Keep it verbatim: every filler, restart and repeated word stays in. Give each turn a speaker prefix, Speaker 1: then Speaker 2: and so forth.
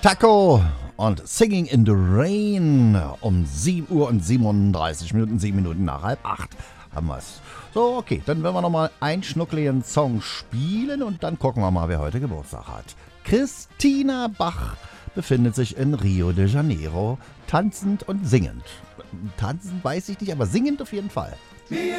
Speaker 1: Taco und Singing in the Rain um sieben Uhr und siebenunddreißig Minuten, sieben Minuten nach halb acht haben wir es. So, okay, dann werden wir nochmal einen schnuckligen Song spielen und dann gucken wir mal, wer heute Geburtstag hat. Christina Bach befindet sich in Rio de Janeiro, tanzend und singend. Tanzend weiß ich nicht, aber singend auf jeden Fall.